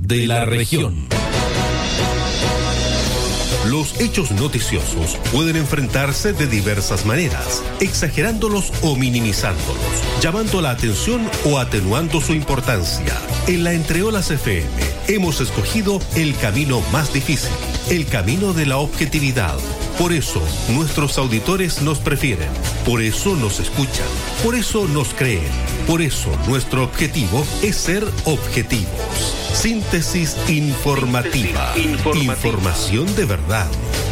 de la región. Los hechos noticiosos pueden enfrentarse de diversas maneras, exagerándolos o minimizándolos, llamando la atención o atenuando su importancia. En la Entreolas FM hemos escogido el camino más difícil, el camino de la objetividad. Por eso nuestros auditores nos prefieren, por eso nos escuchan, por eso nos creen, por eso nuestro objetivo es ser objetivos. Síntesis informativa. Información de verdad.